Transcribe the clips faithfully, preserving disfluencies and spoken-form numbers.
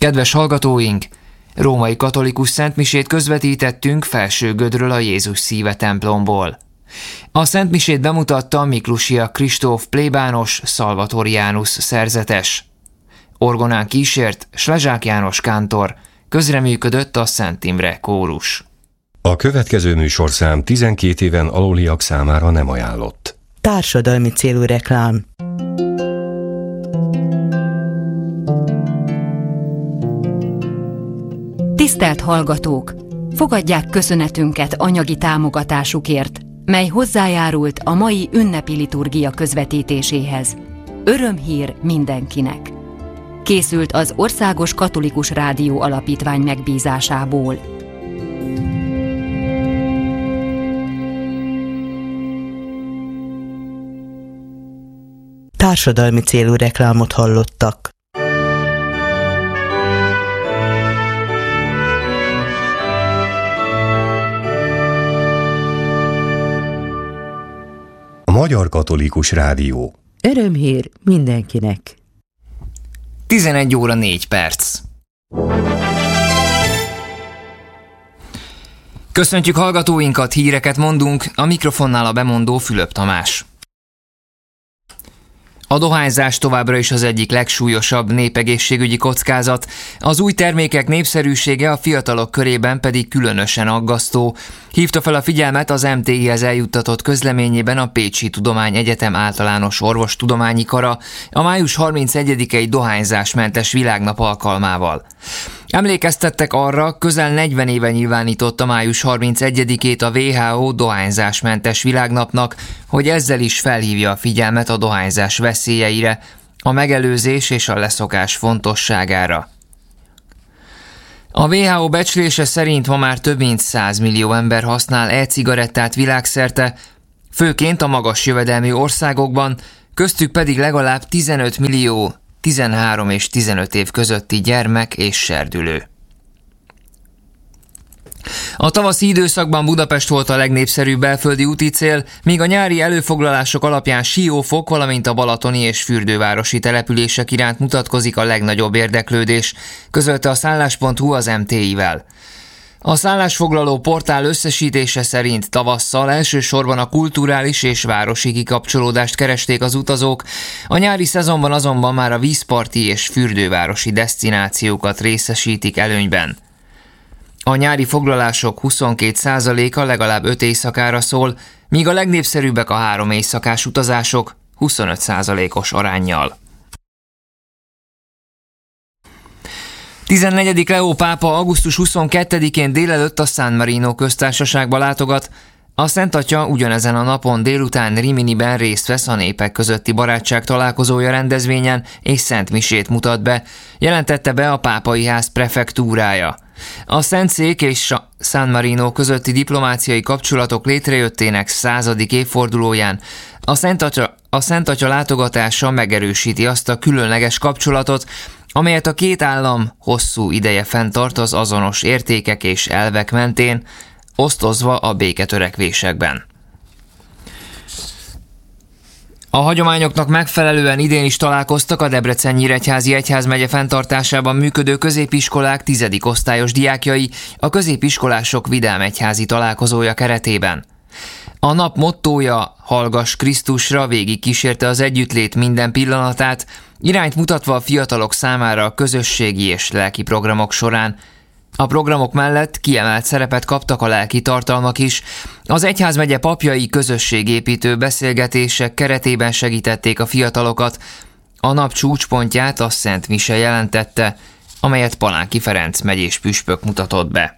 Kedves hallgatóink! Római katolikus szentmisét közvetítettünk Felsőgödről, a Jézus Szíve templomból. A szentmisét bemutatta Miklusia Kristóf plébános, szalvatoriánus szerzetes. Orgonán kísért Slezsák János kántor, közreműködött a Szent Imre kórus. A következő műsorszám tizenkét éven aluliak számára nem ajánlott. Társadalmi célú reklám. Tisztelt hallgatók! Fogadják köszönetünket anyagi támogatásukért, mely hozzájárult a mai ünnepi liturgia közvetítéséhez. Örömhír mindenkinek! Készült az Országos Katolikus Rádió Alapítvány megbízásából. Társadalmi célú reklámot hallottak. Magyar Katolikus Rádió. Örömhír mindenkinek. tizenegy óra négy perc. Köszöntjük hallgatóinkat, híreket mondunk, a mikrofonnál a bemondó Fülöp Tamás. A dohányzás továbbra is az egyik legsúlyosabb népegészségügyi kockázat, az új termékek népszerűsége a fiatalok körében pedig különösen aggasztó. Hívta fel a figyelmet az em té i-hez eljuttatott közleményében a Pécsi Tudományegyetem Általános Orvostudományi Kara a május harmincegyedikei dohányzásmentes világnap alkalmával. Emlékeztettek arra, közel negyven éve nyilvánította május harmincegyedikét a dupla vé há ó dohányzásmentes világnapnak, hogy ezzel is felhívja a figyelmet a dohányzás veszélyeire, a megelőzés és a leszokás fontosságára. A dupla vé há ó becslése szerint ma már több mint száz millió ember használ e-cigarettát világszerte, főként a magas jövedelmű országokban, köztük pedig legalább tizenöt millió tizenhárom és tizenöt év közötti gyermek és serdülő. A tavaszi időszakban Budapest volt a legnépszerűbb belföldi úti cél, míg a nyári előfoglalások alapján Siófok, valamint a balatoni és fürdővárosi települések iránt mutatkozik a legnagyobb érdeklődés, közölte a szállás pont hu az em té i-vel. A szállásfoglaló portál összesítése szerint tavasszal elsősorban a kulturális és városi kikapcsolódást keresték az utazók, a nyári szezonban azonban már a vízparti és fürdővárosi desztinációkat részesítik előnyben. A nyári foglalások huszonkét százaléka legalább öt éjszakára szól, míg a legnépszerűbbek a három éjszakás utazások huszonöt százalékos aránnyal. tizennegyedik Leó pápa augusztus huszonkettedikén délelőtt a San Marino köztársaságba látogat, a Szent Atya ugyanezen a napon délután Riminiben részt vesz a népek közötti barátság találkozója rendezvényen és szentmisét mutat be, jelentette be a pápai ház prefektúrája. A Szentszék és San Marino közötti diplomáciai kapcsolatok létrejöttének századik évfordulóján a Szent Atya, a Szent Atya látogatása megerősíti azt a különleges kapcsolatot, amelyet a két állam hosszú ideje fenntart az azonos értékek és elvek mentén, osztozva a béketörekvésekben. A hagyományoknak megfelelően idén is találkoztak a Debrecen-Nyíregyházi Egyházmegye fenntartásában működő középiskolák tizedik osztályos diákjai a középiskolások vidám egyházi találkozója keretében. A nap mottója, Hallgass Krisztusra, végig kísérte az együttlét minden pillanatát, irányt mutatva a fiatalok számára a közösségi és lelki programok során. A programok mellett kiemelt szerepet kaptak a lelki tartalmak is. Az egyházmegye papjai közösségépítő beszélgetések keretében segítették a fiatalokat. A nap csúcspontját a Szent Mise jelentette, amelyet Palánki Ferenc megyés püspök mutatott be.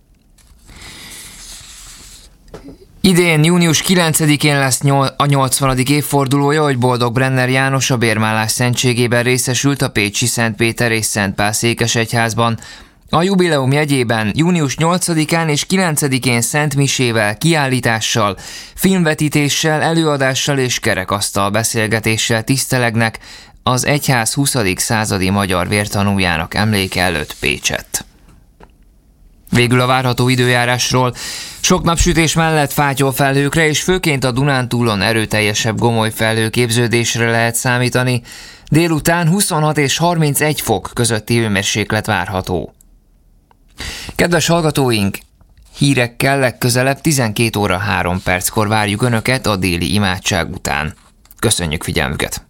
Idén június kilencedikén lesz a nyolcvanadik évfordulója, hogy Boldog Brenner János a bérmálás szentségében részesült a pécsi Szent Péter és Szent Pál székesegyházban. A jubileum jegyében június nyolcadikán és kilencedikén Szent Misével, kiállítással, filmvetítéssel, előadással és kerekasztal beszélgetéssel tisztelegnek az egyház huszadik századi magyar vértanújának emléke előtt Pécsett. Végül a várható időjárásról. Sok napsütés mellett fátyol felhőkre és főként a Dunántúlon erőteljesebb gomoly felhőképződésre lehet számítani. Délután huszonhat és harmincegy fok közötti hőmérséklet várható. Kedves hallgatóink, hírekkel legközelebb tizenkét óra három perckor várjuk Önöket a déli imádság után. Köszönjük figyelmüket!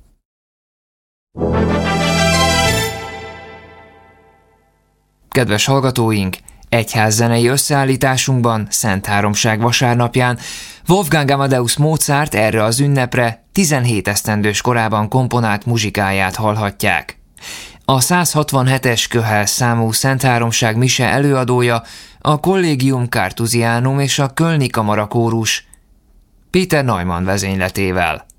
Kedves hallgatóink, egyházzenei összeállításunkban Szent Háromság vasárnapján Wolfgang Amadeus Mozart erre az ünnepre tizenhét esztendős korában komponált muzsikáját hallhatják. A száz hatvanhetes Köhel számú Szent Háromság mise előadója a Collegium Carthusianum és a Kölni Kamarakórus Péter Neumann vezényletével.